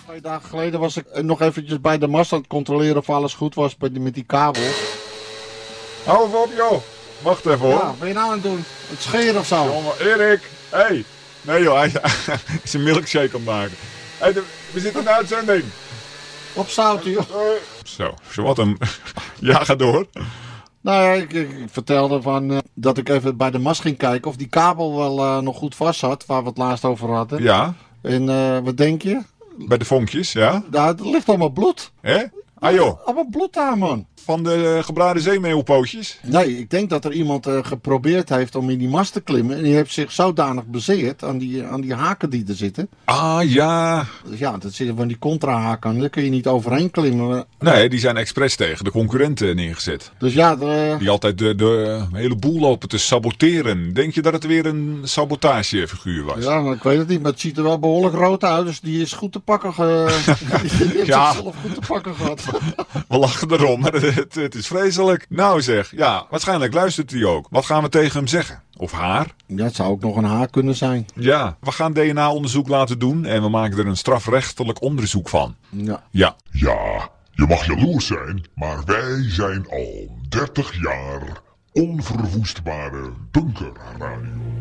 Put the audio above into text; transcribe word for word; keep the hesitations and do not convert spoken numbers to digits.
Twee dagen geleden was ik nog eventjes bij de mast aan het controleren of alles goed was met die kabel. Hou even op, joh. Wacht even, hoor. Ja, ben je nou aan het doen? Het scheren of zo? Jongen, Erik. Hé. Hey. Nee, joh. Hij is een milkshake aan het maken. Hey, de, we zitten in de uitzending. Op zout, joh. Zo, zo wat een... Ja, ga door. Nou ja, ik, ik, ik vertelde van, uh, dat ik even bij de mast ging kijken of die kabel wel uh, nog goed vast zat, waar we het laatst over hadden. Ja. En uh, wat denk je? Bij de vonkjes, ja. Daar er ligt allemaal bloed. Hé? Ah joh. Allemaal bloed aan, man. Van de uh, gebraden zeemeelpootjes? Nee, ik denk dat er iemand uh, geprobeerd heeft om in die mast te klimmen. En die heeft zich zodanig bezeerd aan die, aan die haken die er zitten. Ah, ja. Dus ja, dat zitten van die contrahaken aan. Daar kun je niet overheen klimmen. Nee, die zijn expres tegen de concurrenten neergezet. Dus ja... De... Die altijd de, de hele boel lopen te saboteren. Denk je dat het weer een sabotagefiguur was? Ja, maar ik weet het niet. Maar het ziet er wel behoorlijk rood uit. Dus die is goed te pakken. Ge... die heeft ja. zichzelf goed te pakken gehad. We lachen erom, maar het, het is vreselijk. Nou zeg, ja, waarschijnlijk luistert hij ook. Wat gaan we tegen hem zeggen? Of haar? Ja, het zou ook nog een haar kunnen zijn. Ja, we gaan D N A-onderzoek laten doen en we maken er een strafrechtelijk onderzoek van. Ja. Ja. Ja, je mag jaloers zijn, maar wij zijn al dertig jaar onverwoestbare bunkerradio.